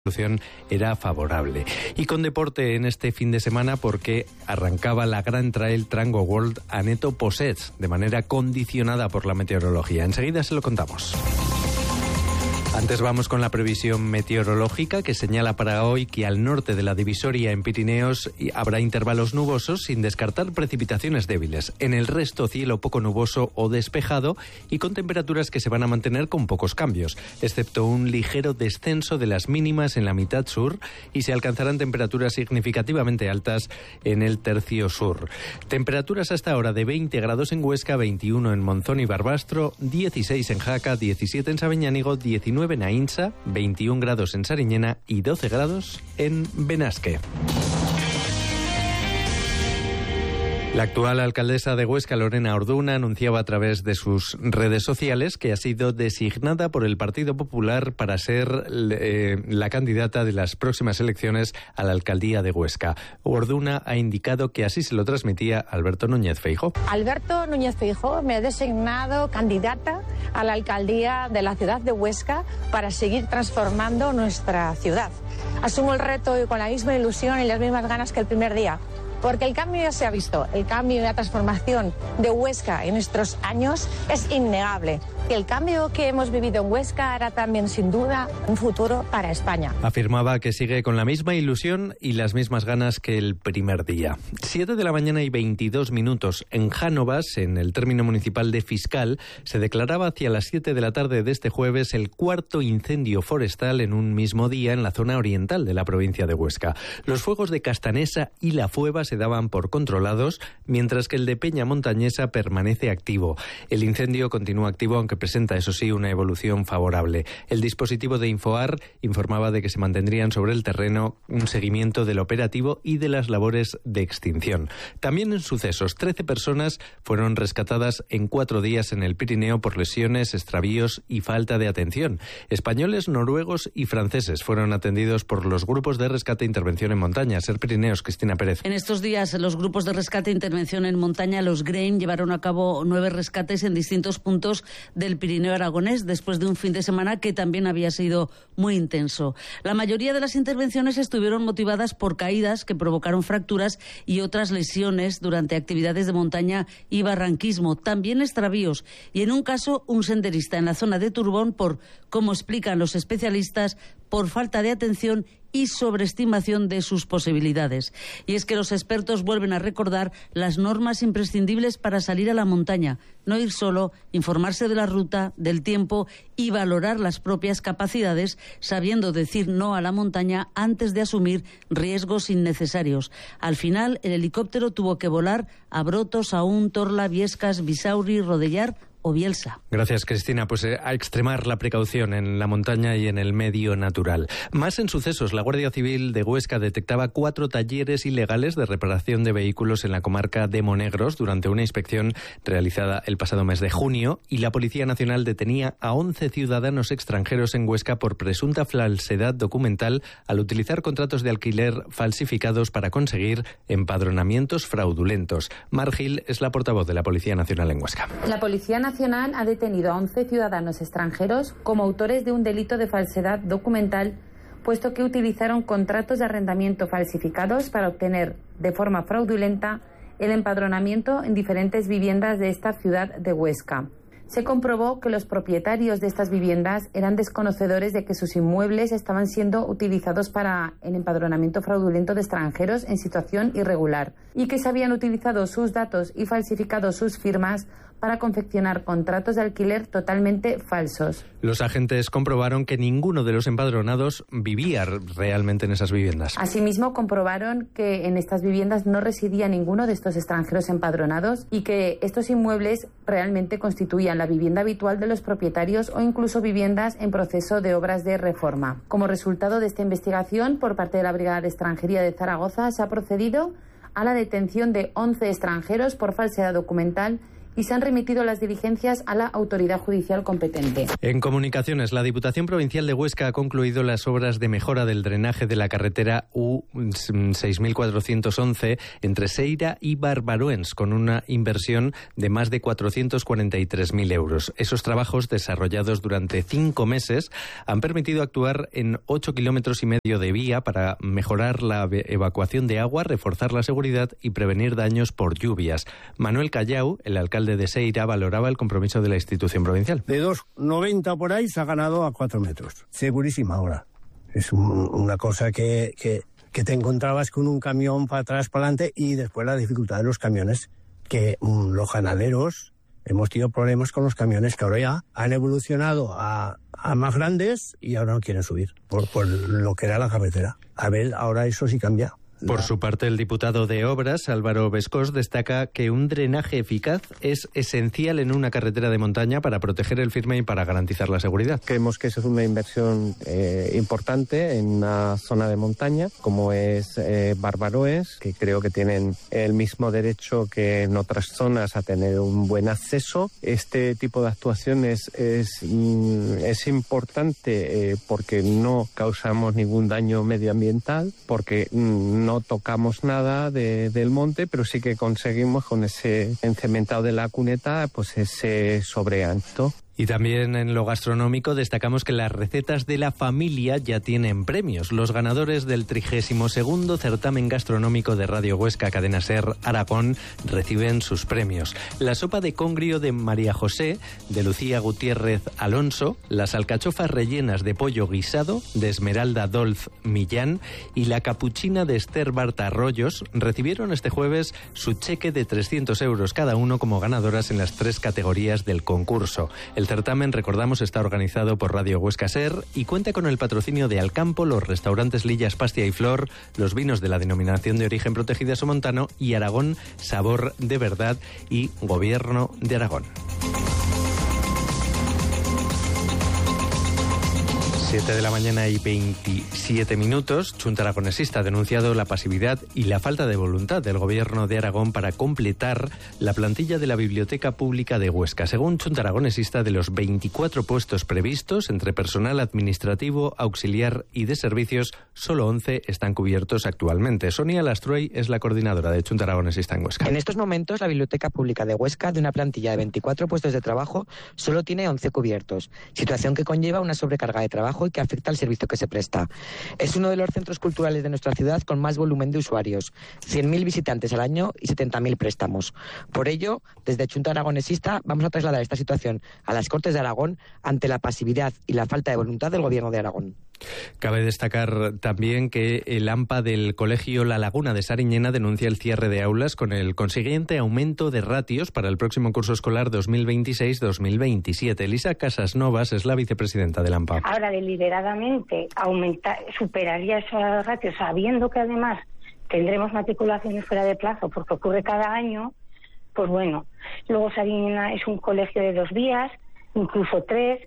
solución era favorable. Y con deporte en este fin de semana, porque arrancaba la Gran Trail Trango World Aneto Possets de manera condicionada por la meteorología. Enseguida se lo contamos. Antes vamos con la previsión meteorológica, que señala para hoy que al norte de la divisoria en Pirineos habrá intervalos nubosos sin descartar precipitaciones débiles. En el resto, cielo poco nuboso o despejado y con temperaturas que se van a mantener con pocos cambios, excepto un ligero descenso de las mínimas en la mitad sur, y se alcanzarán temperaturas significativamente altas en el tercio sur. Temperaturas hasta ahora de 20 grados en Huesca, 21 en Monzón y Barbastro, 16 en Jaca, 17 en Sabeñánigo, 19 en Aínsa, 21 grados en Sariñena y 12 grados en Benasque. La actual alcaldesa de Huesca, Lorena Orduna, anunciaba a través de sus redes sociales que ha sido designada por el Partido Popular para ser la candidata de las próximas elecciones a la alcaldía de Huesca. Orduna ha indicado que así se lo transmitía Alberto Núñez Feijóo. Alberto Núñez Feijóo me ha designado candidata a la alcaldía de la ciudad de Huesca para seguir transformando nuestra ciudad. Asumo el reto con la misma ilusión y las mismas ganas que el primer día. Porque el cambio ya se ha visto, el cambio y la transformación de Huesca en estos años es innegable. Y el cambio que hemos vivido en Huesca hará también, sin duda, un futuro para España. Afirmaba que sigue con la misma ilusión y las mismas ganas que el primer día. 7 de la mañana y 22 minutos. En Jánovas, en el término municipal de Fiscal, se declaraba hacia las 7 de la tarde de este jueves el cuarto incendio forestal en un mismo día en la zona oriental de la provincia de Huesca. Los fuegos de Castanesa y La Fueva se daban por controlados, mientras que el de Peña Montañesa permanece activo. El incendio continúa activo, aunque presenta, eso sí, una evolución favorable. El dispositivo de Infoar informaba de que se mantendrían sobre el terreno un seguimiento del operativo y de las labores de extinción. También en sucesos, 13 personas fueron rescatadas en 4 días en el Pirineo por lesiones, extravíos y falta de atención. Españoles, noruegos y franceses fueron atendidos por los grupos de rescate e intervención en montaña. Ser Pirineos, Cristina Pérez. En estos días, los grupos de rescate e intervención en montaña, los GRAIN, llevaron a cabo 9 rescates en distintos puntos del Pirineo aragonés, después de un fin de semana que también había sido muy intenso. La mayoría de las intervenciones estuvieron motivadas por caídas que provocaron fracturas y otras lesiones durante actividades de montaña y barranquismo, también extravíos, y en un caso un senderista en la zona de Turbón por, como explican los especialistas, por falta de atención y sobreestimación de sus posibilidades. Y es que los expertos vuelven a recordar las normas imprescindibles para salir a la montaña: no ir solo, informarse de la ruta, del tiempo y valorar las propias capacidades, sabiendo decir no a la montaña antes de asumir riesgos innecesarios. Al final, el helicóptero tuvo que volar a Broto, Saún, Torla, Viescas, Bisauri, Rodellar o Bielsa. Gracias, Cristina. Pues a extremar la precaución en la montaña y en el medio natural. Más en sucesos, la Guardia Civil de Huesca detectaba 4 talleres ilegales de reparación de vehículos en la comarca de Monegros durante una inspección realizada el pasado mes de junio, y la Policía Nacional detenía a 11 ciudadanos extranjeros en Huesca por presunta falsedad documental al utilizar contratos de alquiler falsificados para conseguir empadronamientos fraudulentos. Mar Gil es la portavoz de la Policía Nacional en Huesca. La Policía Nacional ha detenido a 11 ciudadanos extranjeros como autores de un delito de falsedad documental, puesto que utilizaron contratos de arrendamiento falsificados para obtener de forma fraudulenta el empadronamiento en diferentes viviendas de esta ciudad de Huesca. Se comprobó que los propietarios de estas viviendas eran desconocedores de que sus inmuebles estaban siendo utilizados para el empadronamiento fraudulento de extranjeros en situación irregular, y que se habían utilizado sus datos y falsificado sus firmas para confeccionar contratos de alquiler totalmente falsos. Los agentes comprobaron que ninguno de los empadronados vivía realmente en esas viviendas. Asimismo, comprobaron que en estas viviendas no residía ninguno de estos extranjeros empadronados y que estos inmuebles realmente constituían la vivienda habitual de los propietarios o incluso viviendas en proceso de obras de reforma. Como resultado de esta investigación, por parte de la Brigada de Extranjería de Zaragoza, se ha procedido a la detención de 11 extranjeros por falsedad documental y se han remitido las diligencias a la autoridad judicial competente. En comunicaciones, la Diputación Provincial de Huesca ha concluido las obras de mejora del drenaje de la carretera U6411 entre Seira y Barbaroens, con una inversión de más de 443.000 euros. Esos trabajos, desarrollados durante 5 meses, han permitido actuar en 8,5 kilómetros de vía para mejorar la evacuación de agua, reforzar la seguridad y prevenir daños por lluvias. Manuel Callau, el alcalde de Seira, valoraba el compromiso de la institución provincial. De 2,90 por ahí se ha ganado a 4 metros. Segurísima ahora. Es una cosa que te encontrabas con un camión para atrás, para adelante, y después la dificultad de los camiones, que los ganaderos hemos tenido problemas con los camiones que ahora ya han evolucionado a más grandes y ahora no quieren subir por lo que era la carretera. A ver, ahora eso sí cambia. Por su parte, el diputado de Obras, Álvaro Bescós, destaca que un drenaje eficaz es esencial en una carretera de montaña para proteger el firme y para garantizar la seguridad. Creemos que eso es una inversión importante en una zona de montaña como es Barbaroes, que creo que tienen el mismo derecho que en otras zonas a tener un buen acceso. Este tipo de actuaciones es importante porque no causamos ningún daño medioambiental, porque no tocamos nada del monte, pero sí que conseguimos con ese encementado de la cuneta pues ese sobrealto. Y también en lo gastronómico destacamos que las recetas de la familia ya tienen premios. Los ganadores del 32º certamen gastronómico de Radio Huesca Cadena Ser Aragón reciben sus premios. La sopa de congrio de María José, de Lucía Gutiérrez Alonso, las alcachofas rellenas de pollo guisado de Esmeralda Dolz Millán y la capuchina de Esther Barta Arroyos recibieron este jueves su cheque de 300 euros cada uno como ganadoras en las 3 categorías del concurso. El certamen, recordamos, está organizado por Radio Huesca Ser y cuenta con el patrocinio de Alcampo, los restaurantes Lillas, Pastia y Flor, los vinos de la denominación de origen protegida Somontano y Aragón Sabor de Verdad y Gobierno de Aragón. 7 de la mañana y 27 minutos. Junta Aragonesista ha denunciado la pasividad y la falta de voluntad del Gobierno de Aragón para completar la plantilla de la Biblioteca Pública de Huesca. Según Junta Aragonesista, de los 24 puestos previstos entre personal administrativo, auxiliar y de servicios, solo 11 están cubiertos actualmente. Sonia Lastruey es la coordinadora de Junta Aragonesista en Huesca. En estos momentos, la Biblioteca Pública de Huesca, de una plantilla de 24 puestos de trabajo, solo tiene 11 cubiertos, situación que conlleva una sobrecarga de trabajo y que afecta al servicio que se presta. Es uno de los centros culturales de nuestra ciudad con más volumen de usuarios, 100.000 visitantes al año y 70.000 préstamos. Por ello, desde Junta Aragonesista vamos a trasladar esta situación a las Cortes de Aragón ante la pasividad y la falta de voluntad del Gobierno de Aragón. Cabe destacar también que el AMPA del Colegio La Laguna de Sariñena denuncia el cierre de aulas con el consiguiente aumento de ratios para el próximo curso escolar 2026-2027. Elisa Casasnovas es la vicepresidenta del AMPA. Ahora, deliberadamente superaría esos ratios, sabiendo que además tendremos matriculaciones fuera de plazo, porque ocurre cada año, pues bueno. Luego Sariñena es un colegio de 2 vías, incluso 3.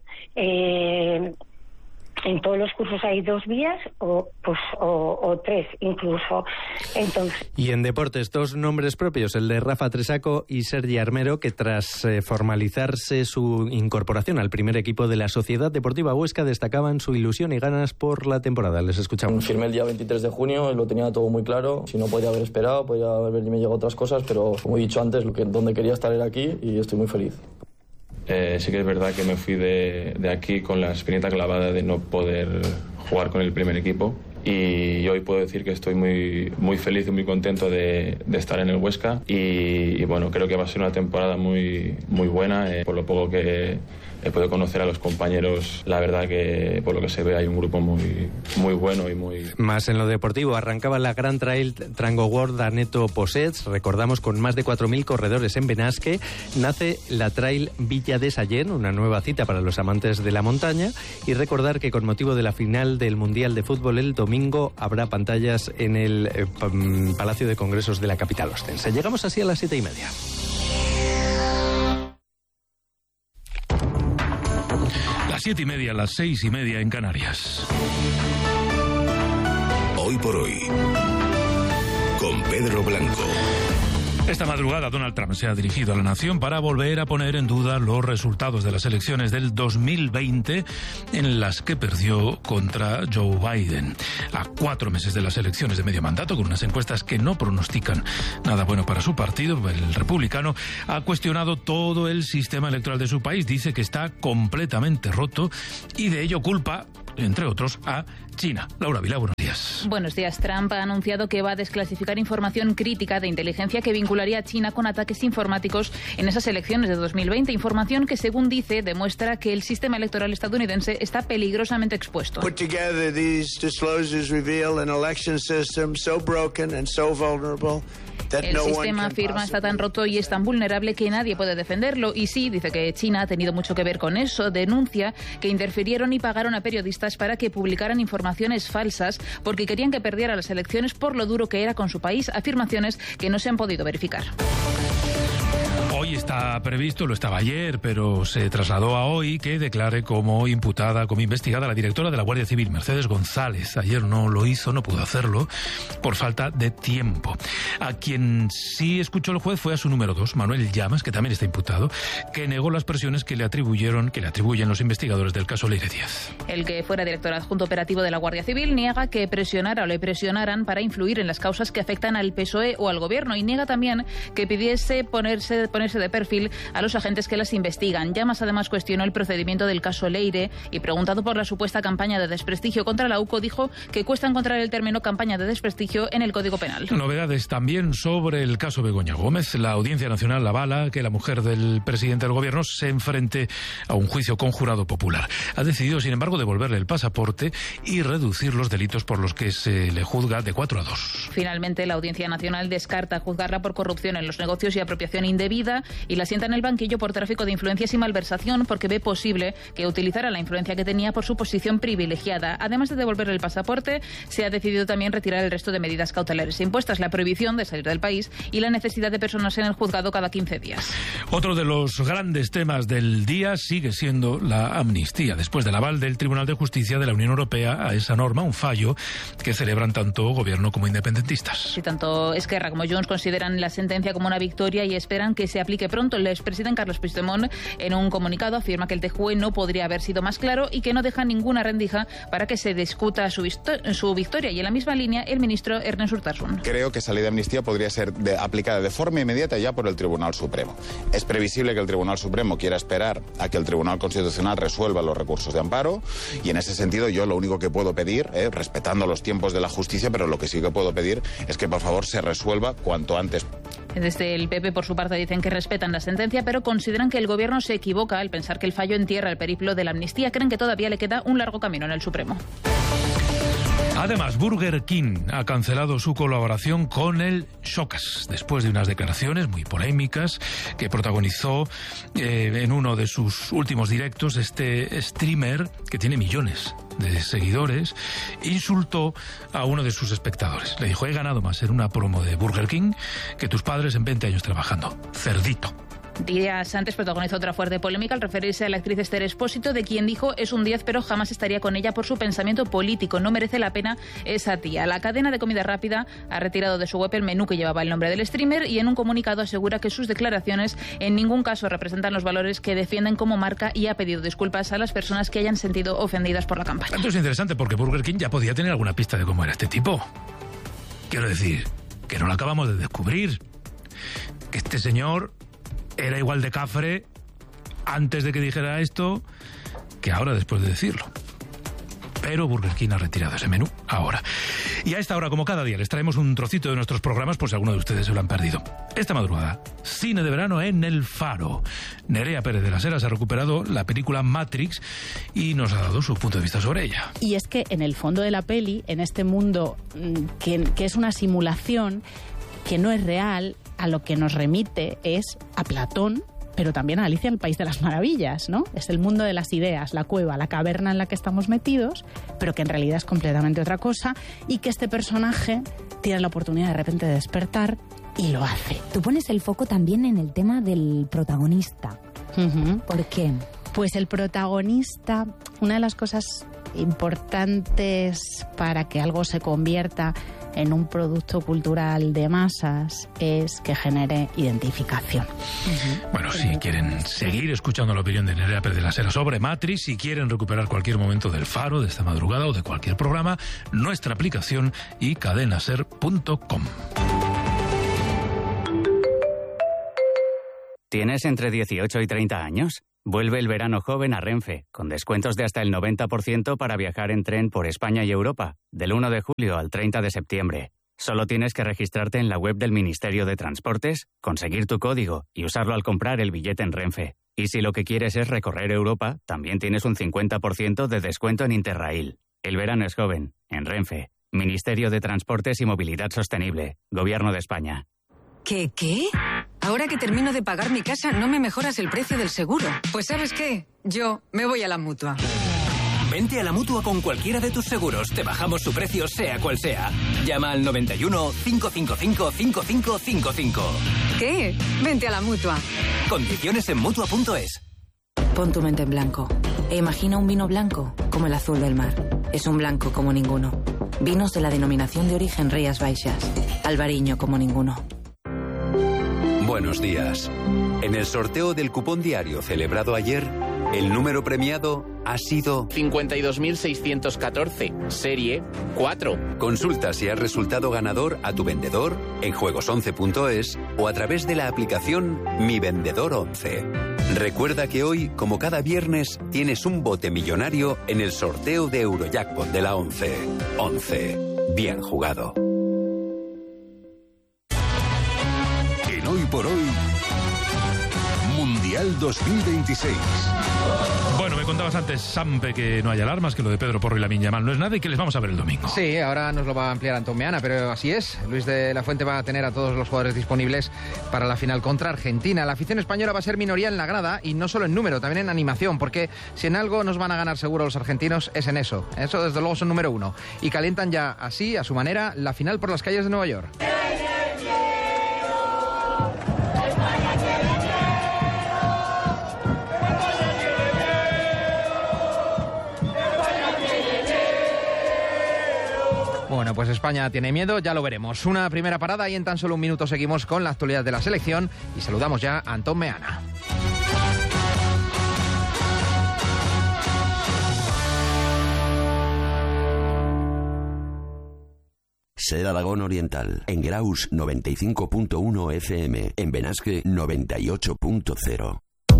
En todos los cursos hay 2 vías o 3 incluso. Entonces. Y en deportes, 2 nombres propios, el de Rafa Tresaco y Sergi Armero, que tras formalizarse su incorporación al primer equipo de la Sociedad Deportiva Huesca, destacaban su ilusión y ganas por la temporada. Les escuchamos. Firmé el día 23 de junio, lo tenía todo muy claro. Si no podía haber esperado, podía haberme llegado otras cosas, pero como he dicho antes, donde quería estar era aquí y estoy muy feliz. Sí que es verdad que me fui de aquí con la espinita clavada de no poder jugar con el primer equipo y hoy puedo decir que estoy muy, muy feliz y muy contento de estar en el Huesca y bueno, creo que va a ser una temporada muy, muy buena, por lo poco que he podido conocer a los compañeros. La verdad que por lo que se ve hay un grupo muy, muy bueno y muy... Más en lo deportivo, arrancaba la Grand Trail Trango World Aneto Possets, recordamos, con más de 4.000 corredores en Benasque. Nace la Trail Villa de Sallén, una nueva cita para los amantes de la montaña, y recordar que con motivo de la final del Mundial de Fútbol el domingo habrá pantallas en el Palacio de Congresos de la capital ostense. Llegamos así a las 7:30. Las 7:30, las 6:30 en Canarias. Hoy por hoy, con Pedro Blanco. Esta madrugada Donald Trump se ha dirigido a la nación para volver a poner en duda los resultados de las elecciones del 2020 en las que perdió contra Joe Biden. A 4 meses de las elecciones de medio mandato, con unas encuestas que no pronostican nada bueno para su partido, el republicano, ha cuestionado todo el sistema electoral de su país. Dice que está completamente roto y de ello culpa, entre otros, a China. Laura Vila, buenos días. Buenos días. Trump ha anunciado que va a desclasificar información crítica de inteligencia que vincularía a China con ataques informáticos en esas elecciones de 2020. Información que, según dice, demuestra que el sistema electoral estadounidense está peligrosamente expuesto. Put together these disclosures reveal an election system so broken and so vulnerable. El sistema, afirma, está tan roto y es tan vulnerable que nadie puede defenderlo. Y sí, dice que China ha tenido mucho que ver con eso. Denuncia que interfirieron y pagaron a periodistas para que publicaran informaciones falsas porque querían que perdiera las elecciones por lo duro que era con su país. Afirmaciones que no se han podido verificar. Hoy está previsto, lo estaba ayer, pero se trasladó a hoy, que declare como imputada, como investigada, la directora de la Guardia Civil, Mercedes González. Ayer no lo hizo, no pudo hacerlo, por falta de tiempo. A quien sí escuchó el juez fue a su número 2, Manuel Llamas, que también está imputado, que negó las presiones que le atribuyen los investigadores del caso Leire Díaz. El que fuera director adjunto operativo de la Guardia Civil niega que presionara o le presionaran para influir en las causas que afectan al PSOE o al gobierno, y niega también que pidiese ponerse de perfil a los agentes que las investigan. Llamas además cuestionó el procedimiento del caso Leire y, preguntado por la supuesta campaña de desprestigio contra la UCO, dijo que cuesta encontrar el término campaña de desprestigio en el Código Penal. Novedades también sobre el caso Begoña Gómez. La Audiencia Nacional avala que la mujer del presidente del gobierno se enfrente a un juicio con jurado popular. Ha decidido, sin embargo, devolverle el pasaporte y reducir los delitos por los que se le juzga de 4 a 2. Finalmente, la Audiencia Nacional descarta juzgarla por corrupción en los negocios y apropiación indebida y la sienta en el banquillo por tráfico de influencias y malversación, porque ve posible que utilizara la influencia que tenía por su posición privilegiada. Además de devolverle el pasaporte, se ha decidido también retirar el resto de medidas cautelares impuestas, la prohibición de salir del país y la necesidad de personarse en el juzgado cada 15 días. Otro de los grandes temas del día sigue siendo la amnistía, después del aval del Tribunal de Justicia de la Unión Europea a esa norma, un fallo que celebran tanto gobierno como independentistas. Si tanto Esquerra como Junts consideran la sentencia como una victoria y esperan que se aplique pronto. El expresidente Carles Puigdemont, en un comunicado, afirma que el TJUE no podría haber sido más claro y que no deja ninguna rendija para que se discuta su victoria. Y en la misma línea, el ministro Ernest Urtasun. Creo que esa ley de amnistía podría ser aplicada de forma inmediata ya por el Tribunal Supremo. Es previsible que el Tribunal Supremo quiera esperar a que el Tribunal Constitucional resuelva los recursos de amparo, y en ese sentido yo lo único que puedo pedir, respetando los tiempos de la justicia, pero lo que sí que puedo pedir es que por favor se resuelva cuanto antes. Desde el PP, por su parte, dicen que respetan la sentencia, pero consideran que el gobierno se equivoca al pensar que el fallo entierra el periplo de la amnistía. Creen que todavía le queda un largo camino en el Supremo. Además, Burger King ha cancelado su colaboración con el Showcase después de unas declaraciones muy polémicas que protagonizó en uno de sus últimos directos. Este streamer, que tiene millones de seguidores, insultó a uno de sus espectadores. Le dijo: he ganado más en una promo de Burger King que tus padres en 20 años trabajando. Cerdito. Días antes protagonizó otra fuerte polémica al referirse a la actriz Esther Expósito, de quien dijo: es un 10, pero jamás estaría con ella por su pensamiento político. No merece la pena esa tía. La cadena de comida rápida ha retirado de su web el menú que llevaba el nombre del streamer y en un comunicado asegura que sus declaraciones en ningún caso representan los valores que defienden como marca, y ha pedido disculpas a las personas que hayan sentido ofendidas por la campaña. Esto es interesante porque Burger King ya podía tener alguna pista de cómo era este tipo. Quiero decir, que no lo acabamos de descubrir. Que este señor era igual de cafre antes de que dijera esto que ahora después de decirlo. Pero Burger King ha retirado ese menú ahora. Y a esta hora, como cada día, les traemos un trocito de nuestros programas por si alguno de ustedes se lo han perdido. Esta madrugada, cine de verano en El Faro. Nerea Pérez de las Heras ha recuperado la película Matrix y nos ha dado su punto de vista sobre ella. Y es que en el fondo de la peli, en este mundo que es una simulación, que no es real, a lo que nos remite es a Platón, pero también a Alicia en el País de las Maravillas, ¿no? Es el mundo de las ideas, la cueva, la caverna en la que estamos metidos, pero que en realidad es completamente otra cosa, y que este personaje tiene la oportunidad de repente de despertar y lo hace. Tú pones el foco también en el tema del protagonista. ¿Por qué? Pues el protagonista, una de las cosas importantes para que algo se convierta en un producto cultural de masas es que genere identificación. Bueno, si quieren seguir escuchando la opinión de Nerea Pérez de la Sera sobre Matrix, si quieren recuperar cualquier momento del Faro, de esta madrugada o de cualquier programa, nuestra aplicación y cadenaser.com. ¿Tienes entre 18 y 30 años? Vuelve el verano joven a Renfe, con descuentos de hasta el 90% para viajar en tren por España y Europa, del 1 de julio al 30 de septiembre. Solo tienes que registrarte en la web del Ministerio de Transportes, conseguir tu código y usarlo al comprar el billete en Renfe. Y si lo que quieres es recorrer Europa, también tienes un 50% de descuento en Interrail. El verano es joven, en Renfe. Ministerio de Transportes y Movilidad Sostenible, Gobierno de España. ¿Qué? Ahora que termino de pagar mi casa, ¿no me mejoras el precio del seguro? Pues ¿sabes qué? Yo me voy a la Mutua. Vente a la Mutua con cualquiera de tus seguros. Te bajamos su precio, sea cual sea. Llama al 91 555 5555. ¿Qué? Vente a la Mutua. Condiciones en Mutua.es. Pon tu mente en blanco e imagina un vino blanco como el azul del mar. Es un blanco como ninguno. Vinos de la denominación de origen Rías Baixas. Albariño como ninguno. Buenos días. En el sorteo del cupón diario celebrado ayer, el número premiado ha sido 52.614, serie 4. Consulta si has resultado ganador a tu vendedor en juegos11.es o a través de la aplicación Mi Vendedor 11. Recuerda que hoy, como cada viernes, tienes un bote millonario en el sorteo de Eurojackpot de la 11. 11. Bien jugado. Hoy por hoy, Mundial 2026. Bueno, me contabas antes, Sampe, que no hay alarmas, que lo de Pedro Porro y Lamine Yamal no es nada y que les vamos a ver el domingo. Sí, ahora nos lo va a ampliar Antón Meana, pero así es. Luis de la Fuente va a tener a todos los jugadores disponibles para la final contra Argentina. La afición española va a ser minoría en la grada y no solo en número, también en animación, porque si en algo nos van a ganar seguro los argentinos es en eso. Eso desde luego son número uno. Y calientan ya así, a su manera, la final por las calles de Nueva York. Bueno, pues España tiene miedo, ya lo veremos. Una primera parada y en tan solo un minuto seguimos con la actualidad de la selección y saludamos ya a Antón Meana. Ser Aragón Oriental, en Graus 95.1 FM, en Benasque 98.0.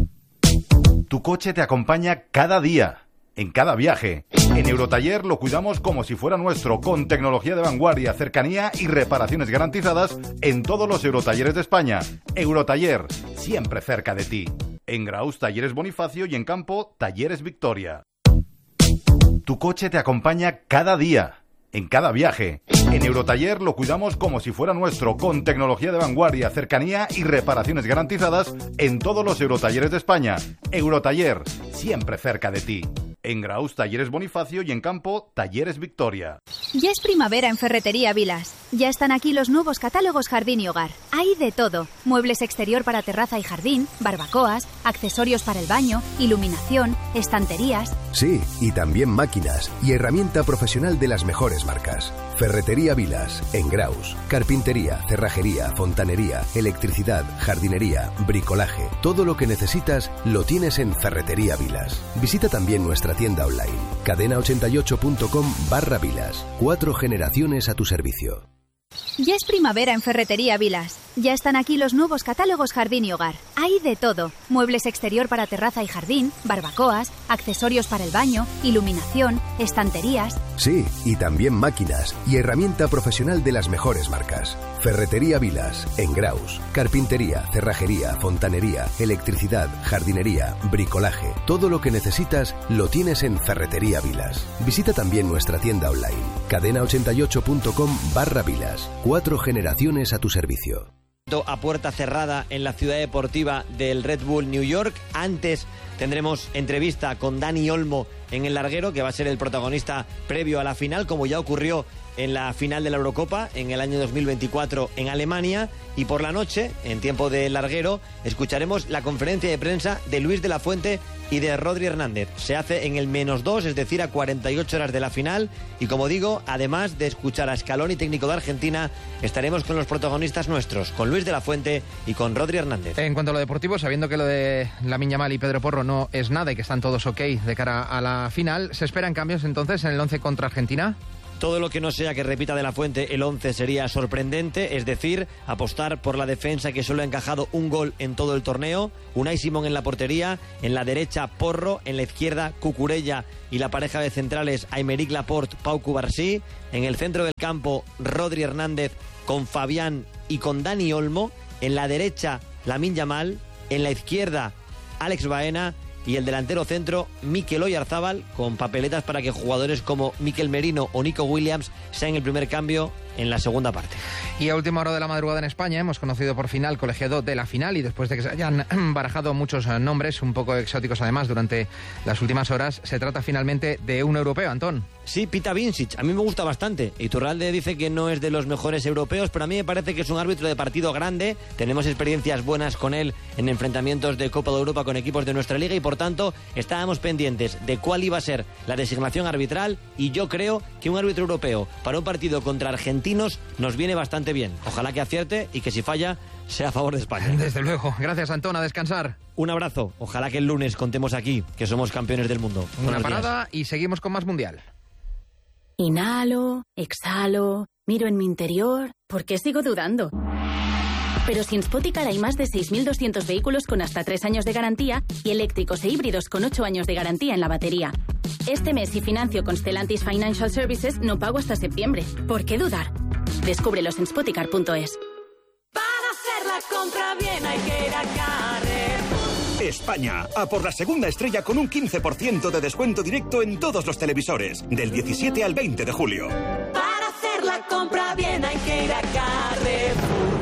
Tu coche te acompaña cada día, en cada viaje. En Eurotaller lo cuidamos como si fuera nuestro, con tecnología de vanguardia, cercanía y reparaciones garantizadas en todos los Eurotalleres de España. Eurotaller, siempre cerca de ti. En Graus, Talleres Bonifacio y en Campo, Talleres Victoria. Tu coche te acompaña cada día, en cada viaje. En Eurotaller lo cuidamos como si fuera nuestro, con tecnología de vanguardia, cercanía y reparaciones garantizadas en todos los Eurotalleres de España. Eurotaller, siempre cerca de ti. En Graus, Talleres Bonifacio y en Campo, Talleres Victoria. Ya es primavera en Ferretería Vilas. Ya están aquí los nuevos catálogos Jardín y Hogar. Hay de todo. Muebles exterior para terraza y jardín, barbacoas, accesorios para el baño, iluminación, estanterías. Sí, y también máquinas y herramienta profesional de las mejores marcas. Ferretería Vilas, en Graus. Carpintería, cerrajería, fontanería, electricidad, jardinería, bricolaje. Todo lo que necesitas lo tienes en Ferretería Vilas. Visita también nuestra tienda online, cadena88.com/Vilas. 4 generaciones a tu servicio. Ya es primavera en Ferretería Vilas. Ya están aquí los nuevos catálogos Jardín y Hogar. Hay de todo. Muebles exterior para terraza y jardín, barbacoas, accesorios para el baño, iluminación, estanterías. Sí, y también máquinas y herramienta profesional de las mejores marcas. Ferretería Vilas, en Graus. Carpintería, cerrajería, fontanería, electricidad, jardinería, bricolaje. Todo lo que necesitas lo tienes en Ferretería Vilas. Visita también nuestra tienda online, cadena88.com/Vilas. 4 generaciones a tu servicio. A puerta cerrada en la ciudad deportiva del Red Bull New York, antes tendremos entrevista con Dani Olmo en el larguero, que va a ser el protagonista previo a la final, como ya ocurrió en la final de la Eurocopa en el año 2024 en Alemania. Y por la noche, en tiempo de larguero, escucharemos la conferencia de prensa de Luis de la Fuente y de Rodri Hernández. Se hace en el -2, es decir, a 48 horas de la final. Y como digo, además de escuchar a Scaloni, técnico de Argentina, estaremos con los protagonistas nuestros, con Luis de la Fuente y con Rodri Hernández. En cuanto a lo deportivo, sabiendo que lo de Lamine Yamal y Pedro Porro no es nada y que están todos ok de cara a la final, ¿se esperan cambios entonces en el 11 contra Argentina? Todo lo que no sea que repita de la Fuente el 11 sería sorprendente, es decir, apostar por la defensa que solo ha encajado un gol en todo el torneo. Unai Simón en la portería, en la derecha Porro, en la izquierda Cucurella y la pareja de centrales Aymeric Laporte, Pau Cubarsí. En el centro del campo Rodri Hernández con Fabián y con Dani Olmo. En la derecha Lamine Yamal, en la izquierda Alex Baena. Y el delantero centro, Mikel Oyarzabal, con papeletas para que jugadores como Mikel Merino o Nico Williams sean el primer cambio en la segunda parte. Y a última hora de la madrugada en España hemos conocido por fin al colegiado de la final, y después de que se hayan barajado muchos nombres, un poco exóticos además, durante las últimas horas, se trata finalmente de un europeo, Antón. Sí, Pita Vincic, a mí me gusta bastante. Iturralde dice que no es de los mejores europeos, pero a mí me parece que es un árbitro de partido grande. Tenemos experiencias buenas con él en enfrentamientos de Copa de Europa con equipos de nuestra liga y por tanto estábamos pendientes de cuál iba a ser la designación arbitral, y yo creo que un árbitro europeo para un partido contra argentinos nos viene bastante bien. Ojalá que acierte y que si falla sea a favor de España. Desde luego. Gracias, Antón. A descansar. Un abrazo. Ojalá que el lunes contemos aquí que somos campeones del mundo. Una parada y seguimos con más Mundial. Inhalo, exhalo, miro en mi interior. ¿Por qué sigo dudando? Pero si en Spoticar hay más de 6.200 vehículos con hasta 3 años de garantía y eléctricos e híbridos con 8 años de garantía en la batería. Este mes, si financio con Stellantis Financial Services, no pago hasta septiembre. ¿Por qué dudar? Descúbrelos en Spoticar.es. Para hacer la compra bien hay que ir a Carrefour. España, a por la segunda estrella con un 15% de descuento directo en todos los televisores, del 17 al 20 de julio. Para hacer la compra bien hay que ir a Carrefour.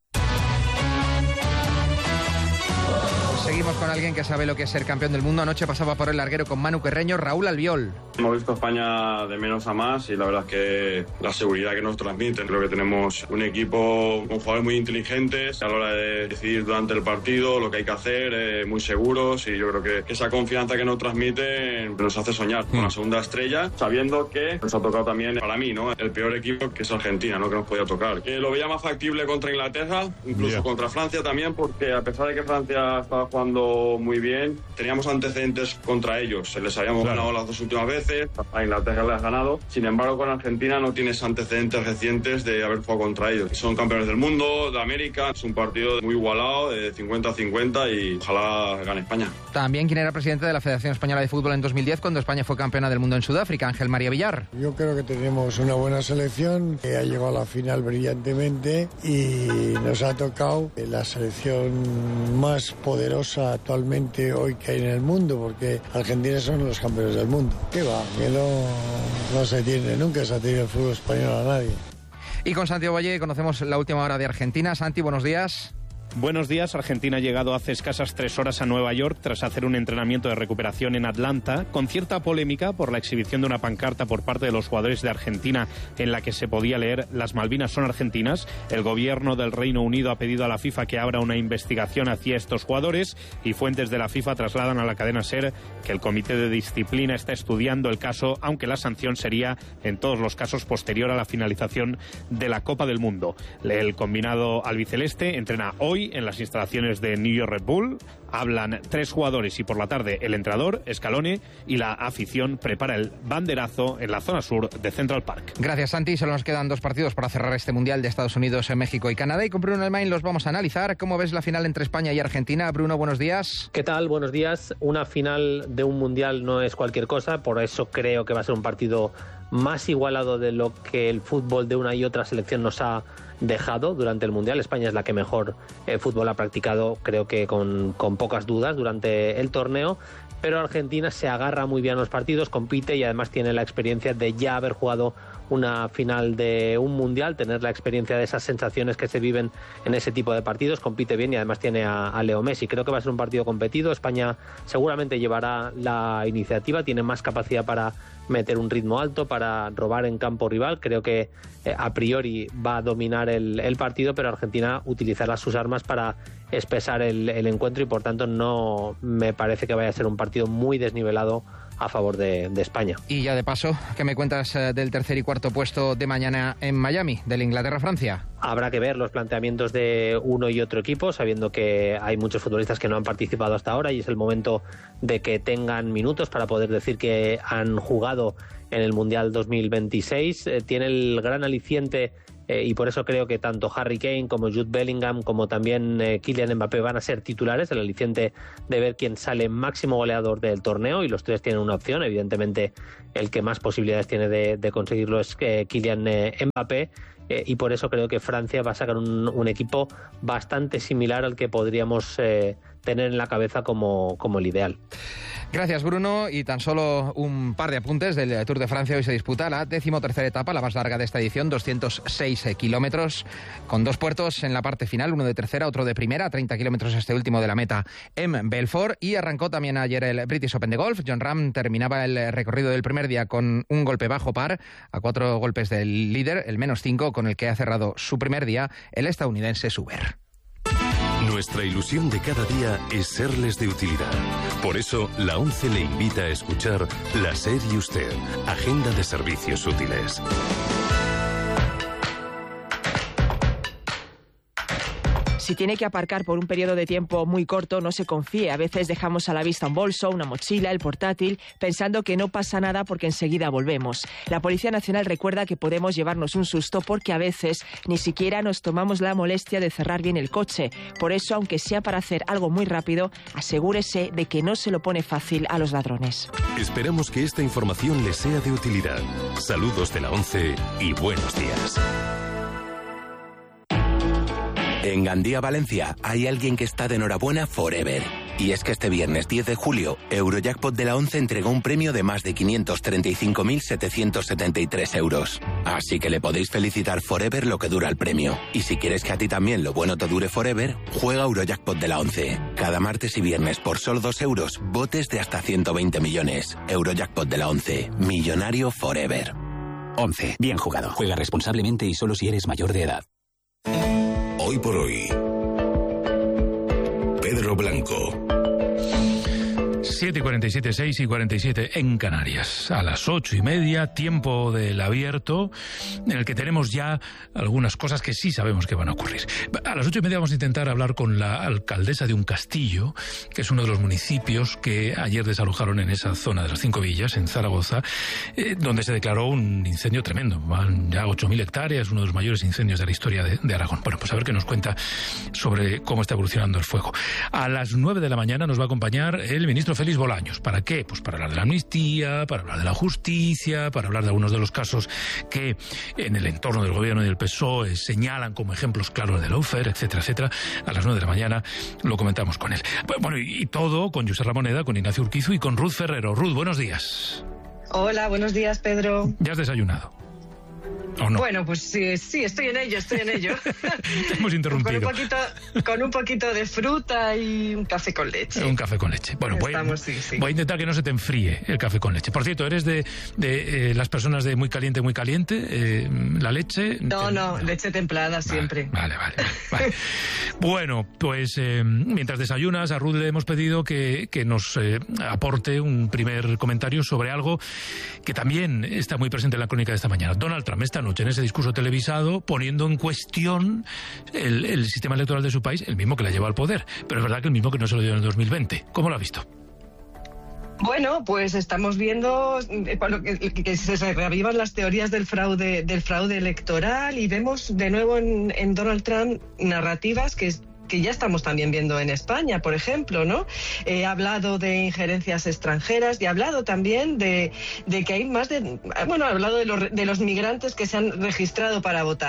Seguimos con alguien que sabe lo que es ser campeón del mundo. Anoche pasaba por el larguero con Manu Querreño, Raúl Albiol. Hemos visto a España de menos a más y la verdad es que la seguridad que nos transmiten. Creo que tenemos un equipo con jugadores muy inteligentes a la hora de decidir durante el partido lo que hay que hacer, muy seguros, y yo creo que esa confianza que nos transmiten nos hace soñar con la segunda estrella, sabiendo que nos ha tocado también, para mí, ¿no?, el peor equipo, que es Argentina, ¿no?, que nos podía tocar. Que lo veía más factible contra Inglaterra, incluso contra Francia también, porque a pesar de que Francia estaba jugando muy bien, teníamos antecedentes contra ellos. Les habíamos ganado las 2 últimas veces, a Inglaterra les has ganado. Sin embargo, con Argentina no tienes antecedentes recientes de haber jugado contra ellos. Son campeones del mundo, de América. Es un partido muy igualado, de 50-50, y ojalá gane España. También quien era presidente de la Federación Española de Fútbol en 2010, cuando España fue campeona del mundo en Sudáfrica, Ángel María Villar. Yo creo que tenemos una buena selección, que ha llegado a la final brillantemente, y nos ha tocado la selección más poderosa actualmente hoy que hay en el mundo, porque Argentina son los campeones del mundo. ¿Qué va? Que no se tiene, nunca se ha tenido el fútbol español a nadie. Y con Santiago Valle conocemos la última hora de Argentina. Santi, buenos días. Buenos días. Argentina ha llegado hace escasas 3 horas a Nueva York tras hacer un entrenamiento de recuperación en Atlanta, con cierta polémica por la exhibición de una pancarta por parte de los jugadores de Argentina en la que se podía leer "Las Malvinas son argentinas". El gobierno del Reino Unido ha pedido a la FIFA que abra una investigación hacia estos jugadores, y fuentes de la FIFA trasladan a la cadena SER que el Comité de Disciplina está estudiando el caso, aunque la sanción sería en todos los casos posterior a la finalización de la Copa del Mundo. El combinado albiceleste entrena hoy en las instalaciones de New York Red Bull. Hablan 3 jugadores y por la tarde el entrenador, Scaloni, y la afición prepara el banderazo en la zona sur de Central Park. Gracias, Santi. Solo nos quedan 2 partidos para cerrar este Mundial de Estados Unidos, México y Canadá, y con Bruno Elmain los vamos a analizar. ¿Cómo ves la final entre España y Argentina? Bruno, buenos días. ¿Qué tal? Buenos días. Una final de un Mundial no es cualquier cosa, por eso creo que va a ser un partido más igualado de lo que el fútbol de una y otra selección nos ha dejado durante el Mundial. España es la que mejor fútbol ha practicado, creo que con pocas dudas, durante el torneo, pero Argentina se agarra muy bien a los partidos, compite y además tiene la experiencia de ya haber jugado una final de un mundial, tener la experiencia de esas sensaciones que se viven en ese tipo de partidos. Compite bien y además tiene a Leo Messi. Creo que va a ser un partido competido. España seguramente llevará la iniciativa, tiene más capacidad para meter un ritmo alto, para robar en campo rival. Creo que a priori va a dominar el partido, pero Argentina utilizará sus armas para espesar el encuentro y por tanto no me parece que vaya a ser un partido muy desnivelado a favor de España. Y ya de paso, ¿qué me cuentas del tercer y cuarto puesto de mañana en Miami, del Inglaterra-Francia? Habrá que ver los planteamientos de uno y otro equipo, sabiendo que hay muchos futbolistas que no han participado hasta ahora y es el momento de que tengan minutos para poder decir que han jugado en el Mundial 2026. Tiene el gran aliciente y por eso creo que tanto Harry Kane como Jude Bellingham como también Kylian Mbappé van a ser titulares, el aliciente de ver quién sale máximo goleador del torneo, y los tres tienen una opción. Evidentemente el que más posibilidades tiene de conseguirlo es Kylian Mbappé, y por eso creo que Francia va a sacar un equipo bastante similar al que podríamos tener en la cabeza como el ideal. Gracias, Bruno. Y tan solo un par de apuntes del Tour de Francia. Hoy se disputa la 13ª etapa, la más larga de esta edición, 206 kilómetros, con dos puertos en la parte final, uno de tercera, otro de primera, 30 kilómetros este último de la meta en Belfort. Y arrancó también ayer el British Open de golf. Jon Rahm terminaba el recorrido del primer día con un golpe bajo par, a 4 golpes del líder, el -5, con el que ha cerrado su primer día el estadounidense Suber. Nuestra ilusión de cada día es serles de utilidad. Por eso, la ONCE le invita a escuchar La SER y Usted, Agenda de Servicios Útiles. Si tiene que aparcar por un periodo de tiempo muy corto, no se confíe. A veces dejamos a la vista un bolso, una mochila, el portátil, pensando que no pasa nada porque enseguida volvemos. La Policía Nacional recuerda que podemos llevarnos un susto porque a veces ni siquiera nos tomamos la molestia de cerrar bien el coche. Por eso, aunque sea para hacer algo muy rápido, asegúrese de que no se lo pone fácil a los ladrones. Esperamos que esta información les sea de utilidad. Saludos de la ONCE y buenos días. En Gandía, Valencia, hay alguien que está de enhorabuena forever. Y es que este viernes 10 de julio, Eurojackpot de la ONCE entregó un premio de más de 535.773 euros. Así que le podéis felicitar forever lo que dura el premio. Y si quieres que a ti también lo bueno te dure forever, juega Eurojackpot de la ONCE. Cada martes y viernes por solo 2 euros, botes de hasta 120 millones. Eurojackpot de la ONCE. Millonario forever. 11. Bien jugado. Juega responsablemente y solo si eres mayor de edad. Hoy por hoy, Pedro Blanco. 7:47, 6:47 en Canarias. A las 8:30, tiempo del abierto, en el que tenemos ya algunas cosas que sí sabemos que van a ocurrir. A las 8:30 vamos a intentar hablar con la alcaldesa de Uncastillo, que es uno de los municipios que ayer desalojaron en esa zona de las 5 villas, en Zaragoza, donde se declaró un incendio tremendo. Van ya 8.000 hectáreas, uno de los mayores incendios de la historia de Aragón. Bueno, pues a ver qué nos cuenta sobre cómo está evolucionando el fuego. A las 9 de la mañana nos va a acompañar el ministro Félix Bolaños. ¿Para qué? Pues para hablar de la amnistía, para hablar de la justicia, para hablar de algunos de los casos que en el entorno del gobierno y del PSOE señalan como ejemplos claros de lawfare, etcétera, etcétera. A las 9 de la mañana lo comentamos con él. Bueno, y todo con José Ramoneda, con Ignacio Urquizu y con Ruth Ferrero. Ruth, buenos días. Hola, buenos días, Pedro. ¿Ya has desayunado? ¿O no? Bueno, pues sí, estoy en ello. Te hemos interrumpido. Con un poquito de fruta y un café con leche. Un café con leche. Bueno, voy a intentar que no se te enfríe el café con leche. Por cierto, ¿eres de las personas de muy caliente, la leche? No, leche templada siempre. Vale. Bueno, pues mientras desayunas, a Ruth le hemos pedido que nos aporte un primer comentario sobre algo que también está muy presente en la crónica de esta mañana. Donald Trump esta noche en ese discurso televisado poniendo en cuestión el sistema electoral de su país, el mismo que la lleva al poder, pero es verdad que el mismo que no se lo dio en el 2020. ¿Cómo lo ha visto? Bueno, pues estamos viendo que se reavivan las teorías del fraude electoral y vemos de nuevo en Donald Trump narrativas que ya estamos también viendo en España, por ejemplo, ¿no? Ha hablado de injerencias extranjeras y ha hablado también de que hay ha hablado de los migrantes que se han registrado para votar.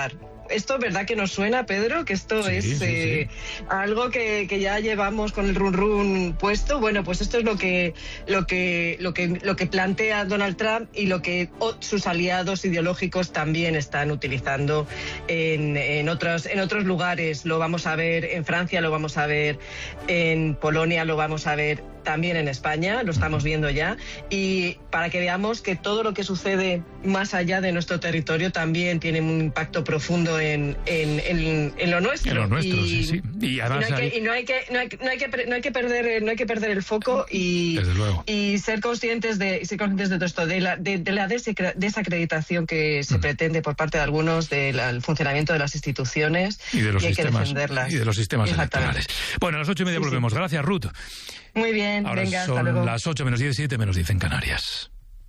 esto verdad que nos suena, Pedro, que esto es algo que ya llevamos con el run run puesto. Bueno, pues esto es lo que plantea Donald Trump y lo que sus aliados ideológicos también están utilizando en otros lugares. Lo vamos a ver en Francia, lo vamos a ver en Polonia, lo vamos a ver también en España, lo estamos viendo ya, y para que veamos que todo lo que sucede más allá de nuestro territorio también tiene un impacto profundo en lo nuestro. En lo nuestro, sí. Y además no hay que perder el foco y ser conscientes de todo esto, de la desacreditación que se pretende por parte de algunos del funcionamiento de las instituciones y de los hay sistemas, que defenderlas. Y de los sistemas electorales. Bueno, a las 8:30 volvemos. Gracias, Ruth. Muy bien, ahora venga, son hasta luego. las 8 menos 10, 7 menos 10 en Canarias.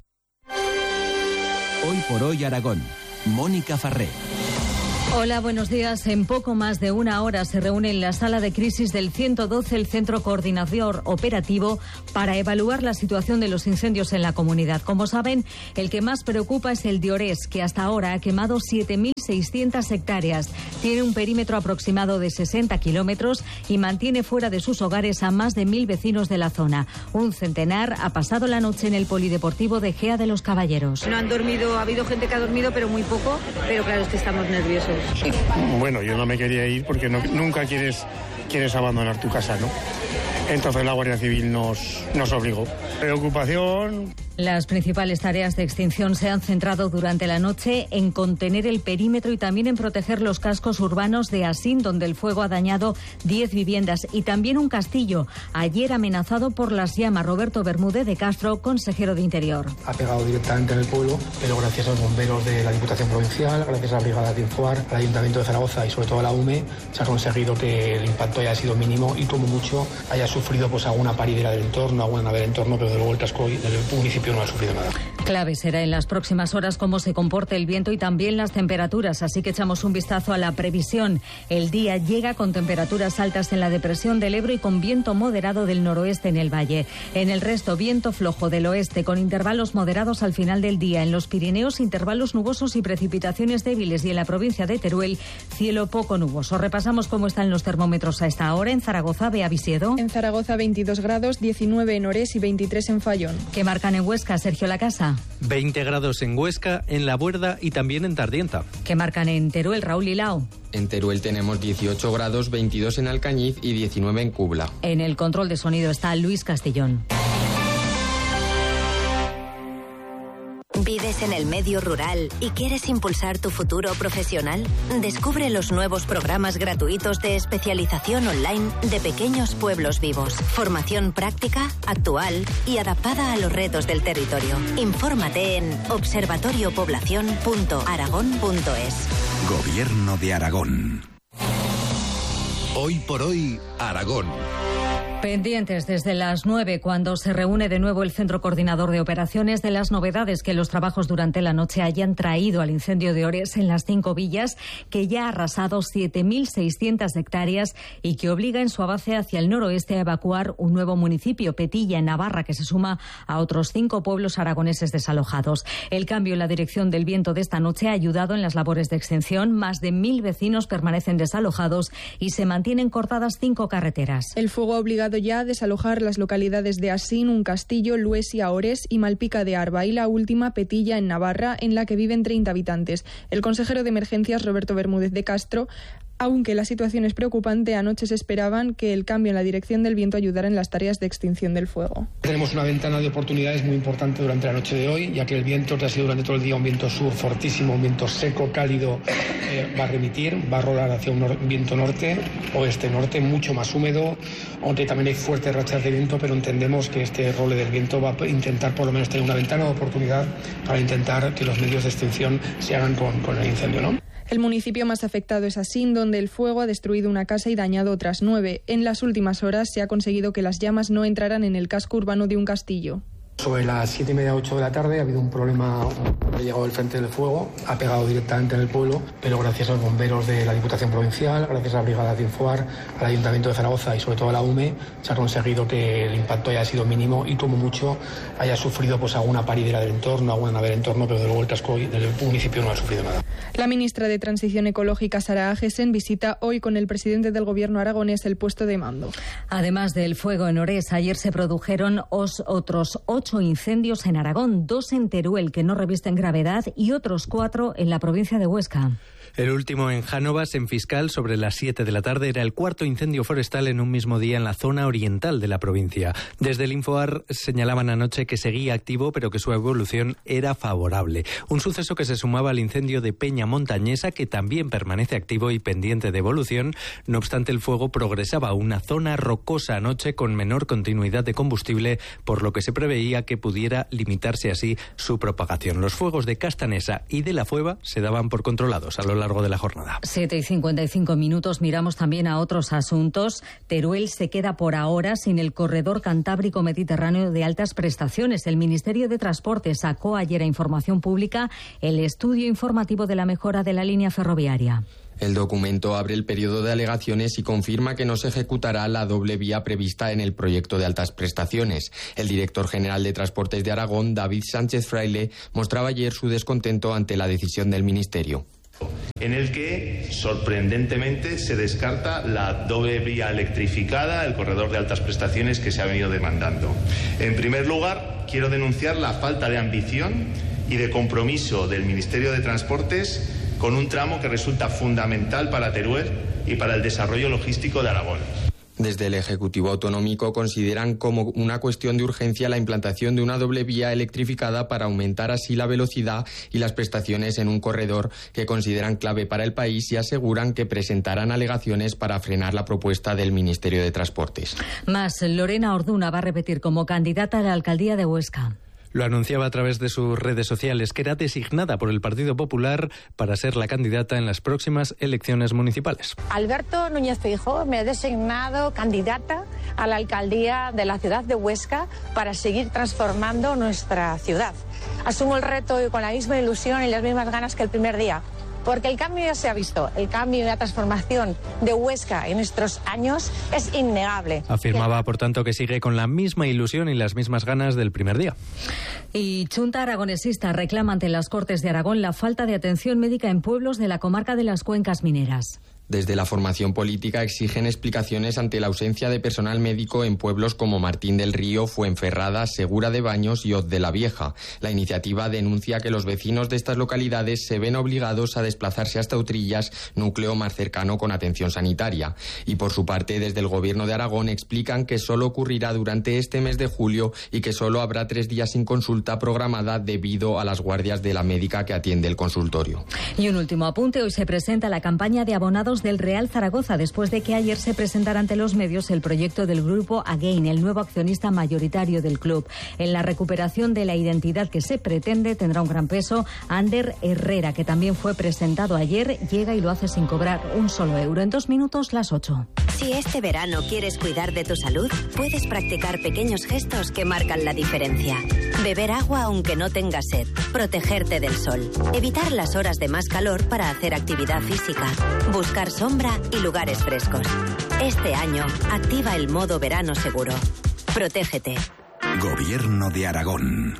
Hoy por hoy Aragón. Mónica Farré. Hola, buenos días. En poco más de una hora se reúne en la sala de crisis del 112 el Centro Coordinador Operativo para evaluar la situación de los incendios en la comunidad. Como saben, el que más preocupa es el de Orés, que hasta ahora ha quemado 7.600 hectáreas. Tiene un perímetro aproximado de 60 kilómetros y mantiene fuera de sus hogares a más de 1.000 vecinos de la zona. Un centenar ha pasado la noche en el polideportivo de Gea de los Caballeros. No han dormido, ha habido gente que ha dormido, pero muy poco. Pero claro, es que estamos nerviosos. Bueno, yo no me quería ir porque nunca quieres abandonar tu casa, ¿no? Entonces la Guardia Civil nos obligó. Preocupación. Las principales tareas de extinción se han centrado durante la noche en contener el perímetro y también en proteger los cascos urbanos de Asín, donde el fuego ha dañado 10 viviendas y también un castillo, ayer amenazado por las llamas. Roberto Bermúdez de Castro, consejero de Interior. Ha pegado directamente en el pueblo, pero gracias a los bomberos de la Diputación Provincial, gracias a la Brigada de Infoar, al Ayuntamiento de Zaragoza y sobre todo a la UME, se ha conseguido que el impacto haya sido mínimo y como mucho haya sufrido pues alguna paridera del entorno, alguna nave del entorno, pero de luego el casco del municipio no ha sufrido nada. Clave será en las próximas horas cómo se comporte el viento y también las temperaturas, así que echamos un vistazo a la previsión. El día llega con temperaturas altas en la depresión del Ebro y con viento moderado del noroeste en el valle. En el resto, viento flojo del oeste con intervalos moderados al final del día. En los Pirineos, intervalos nubosos y precipitaciones débiles, y en la provincia de Teruel, cielo poco nuboso. Repasamos cómo están los termómetros a esta hora. En Zaragoza, Bea Visiedo. En Zaragoza 22 grados, 19 en Orés y 23 en Fallón. ¿Qué marcan en Huesca, Sergio Lacasa? 20 grados en Huesca, en La Buerda y también en Tardienta. ¿Qué marcan en Teruel, Raúl Lilao? En Teruel tenemos 18 grados, 22 en Alcañiz y 19 en Cubla. En el control de sonido está Luis Castellón. ¿Vives en el medio rural y quieres impulsar tu futuro profesional? Descubre los nuevos programas gratuitos de especialización online de Pequeños Pueblos Vivos. Formación práctica, actual y adaptada a los retos del territorio. Infórmate en observatoriopoblacion.aragón.es. Gobierno de Aragón. Hoy por hoy, Aragón. Pendientes desde las 9, cuando se reúne de nuevo el Centro Coordinador de Operaciones, de las novedades que los trabajos durante la noche hayan traído al incendio de Orés en las 5 villas, que ya ha arrasado 7.600 hectáreas y que obliga en su avance hacia el noroeste a evacuar un nuevo municipio, Petilla, en Navarra, que se suma a otros 5 pueblos aragoneses desalojados. El cambio en la dirección del viento de esta noche ha ayudado en las labores de extinción. Más de 1.000 vecinos permanecen desalojados y se mantienen cortadas 5 carreteras. El fuego ha obligado ya a desalojar las localidades de Asín, Un Castillo, Luesia, Orés y Malpica de Arba, y la última, Petilla, en Navarra, en la que viven 30 habitantes. El consejero de Emergencias, Roberto Bermúdez de Castro, aunque la situación es preocupante, anoche se esperaban que el cambio en la dirección del viento ayudara en las tareas de extinción del fuego. Tenemos una ventana de oportunidades muy importante durante la noche de hoy, ya que el viento, que ha sido durante todo el día un viento sur fortísimo, un viento seco, cálido, va a remitir, va a rolar hacia un viento norte, oeste-norte, mucho más húmedo, aunque también hay fuertes rachas de viento, pero entendemos que este role del viento va a intentar por lo menos tener una ventana de oportunidad para intentar que los medios de extinción se hagan con el incendio, ¿no? El municipio más afectado es Asín, donde el fuego ha destruido una casa y dañado otras 9. En las últimas horas se ha conseguido que las llamas no entraran en el casco urbano de Un Castillo. Sobre las 7:30, 8 de la tarde ha habido un problema, ha llegado el frente del fuego, ha pegado directamente en el pueblo, pero gracias a los bomberos de la Diputación Provincial, gracias a la Brigada de Infoar, al Ayuntamiento de Zaragoza y sobre todo a la UME, se ha conseguido que el impacto haya sido mínimo y como mucho haya sufrido pues alguna paridera del entorno, alguna nave del entorno, pero de luego el casco del municipio no ha sufrido nada. La ministra de Transición Ecológica, Sara Agesen, visita hoy con el presidente del Gobierno aragonés el puesto de mando. Además del fuego en Orés, ayer se produjeron otros 8 incendios en Aragón, 2 en Teruel que no revisten gravedad y otros 4 en la provincia de Huesca. El último en Jánovas, en Fiscal, sobre las 7 de la tarde, era el 4º incendio forestal en un mismo día en la zona oriental de la provincia. Desde el Infoar señalaban anoche que seguía activo, pero que su evolución era favorable. Un suceso que se sumaba al incendio de Peña Montañesa, que también permanece activo y pendiente de evolución. No obstante, el fuego progresaba a una zona rocosa anoche con menor continuidad de combustible, por lo que se preveía que pudiera limitarse así su propagación. Los fuegos de Castanesa y de La Fueva se daban por controlados a lo largo de la jornada. 7:55, miramos también a otros asuntos. Teruel se queda por ahora sin el corredor cantábrico mediterráneo de altas prestaciones. El Ministerio de Transporte sacó ayer a información pública el estudio informativo de la mejora de la línea ferroviaria. El documento abre el periodo de alegaciones y confirma que no se ejecutará la doble vía prevista en el proyecto de altas prestaciones. El director general de Transportes de Aragón, David Sánchez Fraile, mostraba ayer su descontento ante la decisión del Ministerio. En el que, sorprendentemente, se descarta la doble vía electrificada, el corredor de altas prestaciones que se ha venido demandando. En primer lugar, quiero denunciar la falta de ambición y de compromiso del Ministerio de Transportes con un tramo que resulta fundamental para Teruel y para el desarrollo logístico de Aragón. Desde el Ejecutivo Autonómico consideran como una cuestión de urgencia la implantación de una doble vía electrificada para aumentar así la velocidad y las prestaciones en un corredor que consideran clave para el país y aseguran que presentarán alegaciones para frenar la propuesta del Ministerio de Transportes. Más, Lorena Orduna va a repetir como candidata a la alcaldía de Huesca. Lo anunciaba a través de sus redes sociales, que era designada por el Partido Popular para ser la candidata en las próximas elecciones municipales. Alberto Núñez Feijóo me ha designado candidata a la alcaldía de la ciudad de Huesca para seguir transformando nuestra ciudad. Asumo el reto con la misma ilusión y las mismas ganas que el primer día. Porque el cambio ya se ha visto, el cambio y la transformación de Huesca en estos años es innegable. Afirmaba, por tanto, que sigue con la misma ilusión y las mismas ganas del primer día. Y Junta Aragonesista reclama ante las Cortes de Aragón la falta de atención médica en pueblos de la comarca de las Cuencas Mineras. Desde la formación política exigen explicaciones ante la ausencia de personal médico en pueblos como Martín del Río, Fuenferrada, Segura de Baños y Hoz de la Vieja. La iniciativa denuncia que los vecinos de estas localidades se ven obligados a desplazarse hasta Utrillas, núcleo más cercano con atención sanitaria. Y por su parte, desde el Gobierno de Aragón explican que solo ocurrirá durante este mes de julio y que solo habrá 3 días sin consulta programada debido a las guardias de la médica que atiende el consultorio. Y un último apunte, hoy se presenta la campaña de abonados del Real Zaragoza, después de que ayer se presentara ante los medios el proyecto del grupo Again, el nuevo accionista mayoritario del club. En la recuperación de la identidad que se pretende tendrá un gran peso Ander Herrera, que también fue presentado ayer, llega y lo hace sin cobrar un solo euro. En 2 minutos, las 8. Si este verano quieres cuidar de tu salud, puedes practicar pequeños gestos que marcan la diferencia. Beber agua aunque no tengas sed, protegerte del sol, evitar las horas de más calor para hacer actividad física, buscar sombra y lugares frescos. Este año, activa el modo verano seguro. Protégete. Gobierno de Aragón.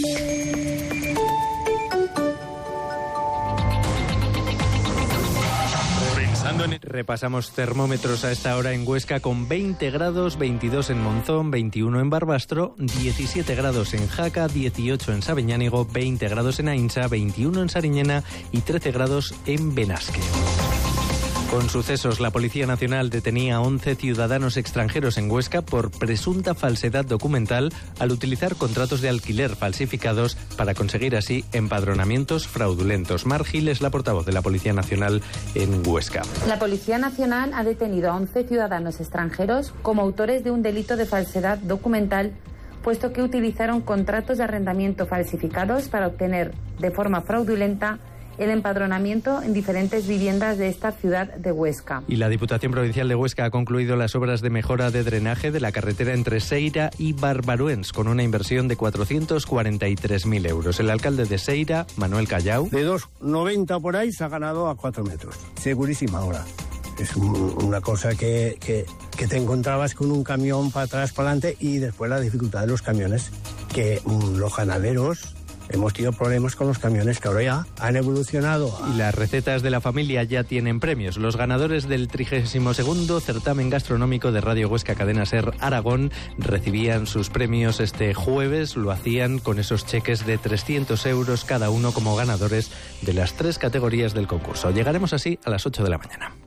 Repasamos termómetros a esta hora en Huesca con 20 grados, 22 en Monzón, 21 en Barbastro, 17 grados en Jaca, 18 en Sabiñánigo, 20 grados en Ainsa, 21 en Sariñena y 13 grados en Benasque. Con sucesos, la Policía Nacional detenía a 11 ciudadanos extranjeros en Huesca por presunta falsedad documental al utilizar contratos de alquiler falsificados para conseguir así empadronamientos fraudulentos. Mar Gil es la portavoz de la Policía Nacional en Huesca. La Policía Nacional ha detenido a 11 ciudadanos extranjeros como autores de un delito de falsedad documental, puesto que utilizaron contratos de arrendamiento falsificados para obtener de forma fraudulenta el empadronamiento en diferentes viviendas de esta ciudad de Huesca. Y la Diputación Provincial de Huesca ha concluido las obras de mejora de drenaje de la carretera entre Seira y Barbaruens, con una inversión de 443.000 euros. El alcalde de Seira, Manuel Callao. De 2,90 por ahí se ha ganado a 4 metros. Segurísima ahora. Es una cosa que te encontrabas con un camión para atrás, para adelante, y después la dificultad de los camiones, que los ganaderos hemos tenido problemas con los camiones que ahora ya han evolucionado. Y las recetas de la familia ya tienen premios. Los ganadores del 32º certamen gastronómico de Radio Huesca Cadena Ser Aragón recibían sus premios este jueves. Lo hacían con esos cheques de 300 euros cada uno como ganadores de las 3 categorías del concurso. Llegaremos así a las 8 de la mañana.